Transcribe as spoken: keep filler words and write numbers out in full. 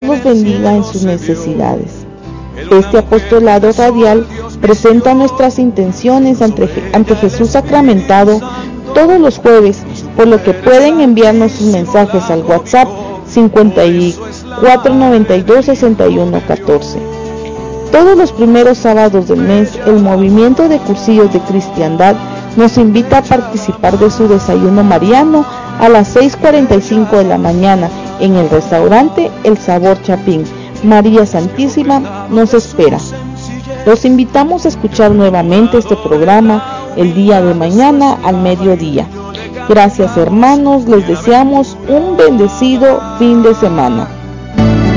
los bendiga en sus necesidades. Este apostolado radial presenta nuestras intenciones ante, ante Jesús sacramentado todos los jueves, por lo que pueden enviarnos sus mensajes al WhatsApp cincuenta y cuatro noventa y dos sesenta y uno catorce. Todos los primeros sábados del mes, el movimiento de cursillos de cristiandad nos invita a participar de su desayuno mariano a las seis cuarenta y cinco de la mañana en el restaurante El Sabor Chapín. María Santísima nos espera. Los invitamos a escuchar nuevamente este programa el día de mañana al mediodía. Gracias, hermanos, les deseamos un bendecido fin de semana.